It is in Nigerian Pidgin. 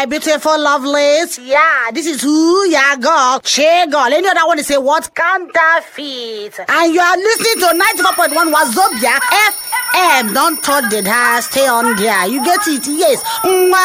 beautiful lovelies. Yeah, this is who ya girl. Che girl. Any other one is say what? Counterfeit. And you are listening to 94.1 Wazobia FM. Don't touch the dial. Stay on there. You get it? Yes.